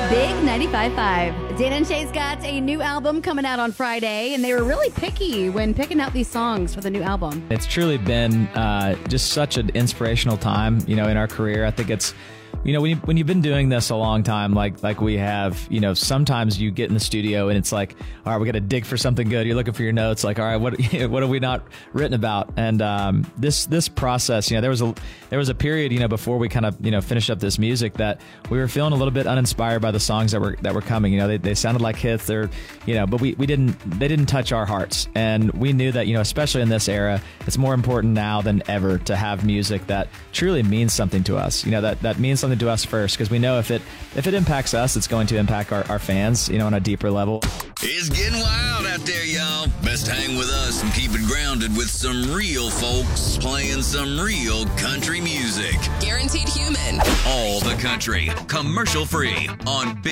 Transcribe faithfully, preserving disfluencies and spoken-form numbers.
Big ninety-five point five. Dan and Shay's got a new album coming out on Friday, and they were really picky when picking out these songs for the new album. It's truly been uh, just such an inspirational time, you know, in our career. I think it's, you know, when, you, when you've been doing this a long time, like like we have, you know, sometimes you get in the studio and it's like, all right, we got to dig for something good. You're looking for your notes, like, all right, what what have we not written about? And um, this this process, you know, there was a there was a period, you know, before we kind of, you know, finished up this music that we were feeling a little bit uninspired by the songs that were that were coming. You know, they, they sounded like hits. They're, you know, but we, we didn't they didn't touch our hearts, and we knew that, you know, especially in this era, it's more important now than ever to have music that truly means something to us. You know, that that means something to us first, because we know if it if it impacts us, it's going to impact our, our fans, you know, on a deeper level. It's getting wild out there, y'all. Best hang with us and keep it grounded with some real folks playing some real country music. Guaranteed Human. All the country, commercial free on Big